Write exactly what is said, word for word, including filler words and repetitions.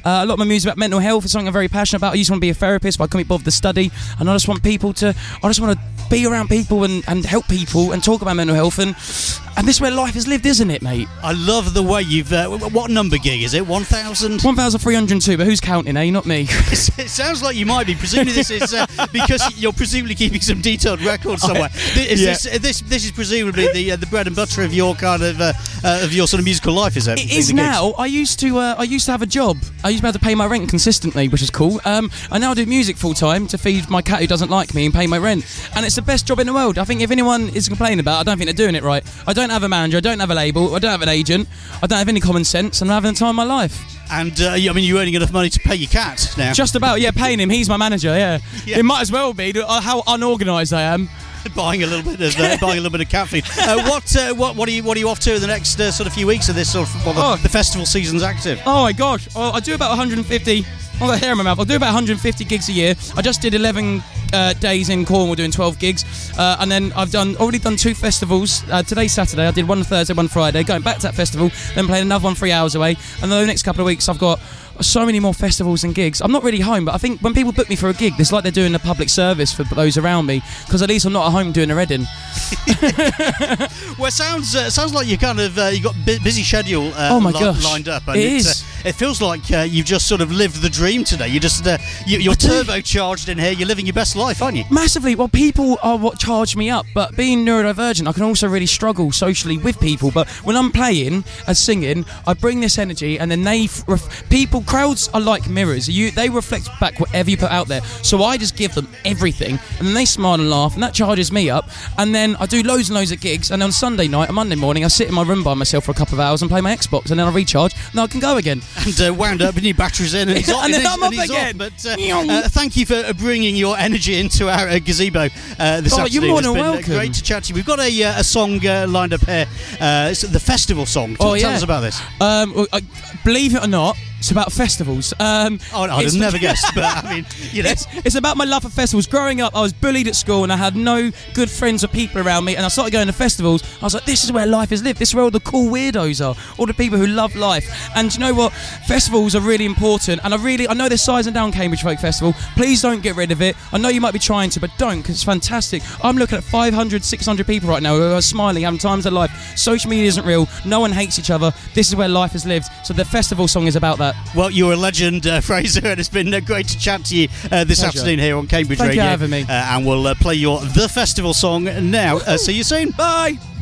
Uh, a lot of my music about mental health is something I'm very passionate about. I used to want to be a therapist, but I couldn't be bothered to study, and I just want people to, I just want to be around people and, and help people and talk about mental health, and and this is where life is lived, isn't it, mate? I love the way you've... Uh, what number gig is it? one thousand? one thousand three hundred two, but who's counting, eh? Not me. It sounds like you might be. Presumably this is uh, because you're presumably keeping some detailed records somewhere. Is Yeah. this, this this is presumably the uh, the bread and butter of your kind of uh, uh, of your sort of musical life, is it? It is now. I used to uh, I used to have a job. I used to be able to pay my rent consistently, which is cool. Um, I now do music full time to feed my cat who doesn't like me and pay my rent. And it's the best job in the world. I think if anyone is complaining about it, I don't think they're doing it right. I don't have a manager, I don't have a label, I don't have an agent, I don't have any common sense, and I'm having the time of my life. And uh, I mean, you're earning enough money to pay your cat now. Just about, yeah, paying him. He's my manager, yeah. Yeah. It might as well be uh, how unorganised I am. buying a little bit of uh, buying a little bit of cat food. Uh, what uh, what what are you what are you off to in the next uh, sort of few weeks of this sort of well, the, Oh. the festival season's active? Oh my gosh, oh, I do about one hundred fifty. I've got hair in my mouth. I'll do about one hundred fifty gigs a year. I just did eleven uh, days in Cornwall doing twelve gigs, uh, and then I've done already done two festivals. Uh, today's Saturday. I did one Thursday, one Friday. Going back to that festival, then playing another one three hours away, and then the next couple of weeks I've got so many more festivals and gigs. I'm not really home, but I think when people book me for a gig, it's like they're doing a public service for those around me, because at least I'm not at home doing a Reading. Well, it sounds uh, sounds like you kind of uh, you got a busy schedule uh, Oh my li- gosh. lined up. And It it's, is. Uh, it feels like uh, you've just sort of lived the dream today. You just uh, you, you're I do. turbocharged in here. You're living your best life, aren't you? Massively. Well, people are what charge me up, but being neurodivergent, I can also really struggle socially with people. But when I'm playing and singing, I bring this energy, and then they f- ref- people crowds are like mirrors. You they reflect back whatever you put out there. So I just give them everything, and then they smile and laugh, and that charges me up. And then I do loads and loads of gigs, and on Sunday night and Monday morning, I sit in my room by myself for a couple of hours and play my Xbox, and then I recharge, and I can go again. And uh, wound up, and your batteries in, and he's off. And then he's- I'm off and he's again. But uh, uh, thank you for uh, bringing your energy into our uh, gazebo uh, this Oh, afternoon. you're more It's than been uh, welcome. great to chat to you. We've got a, uh, a song uh, lined up here. Uh, it's the festival song. Tell, Oh, tell yeah. us about this. Um, well, I, believe it or not, it's about festivals. Um, Oh, no, I'd it's- have never guessed, but I mean, you know. It's, it's about my love for festivals. Growing up, I was bullied at school, and I had no good friends or people around me. And I started going to festivals. I was like, "This is where life is lived. This is where all the cool weirdos are. All the people who love life." And you know what? Festivals are really important. And I really, I know they're sizing down Cambridge Folk Festival. Please don't get rid of it. I know you might be trying to, but don't, because it's fantastic. I'm looking at five hundred, six hundred people right now who are smiling, having times of their life. Social media isn't real. No one hates each other. This is where life is lived. So the festival song is about that. Well, you're a legend, uh, Fraser, and it's been uh, great to chat to you uh, this Pleasure. afternoon here on Cambridge Thank you Radio. for having me. Uh, and we'll uh, play your The Festival song now. Uh, see you soon. Bye.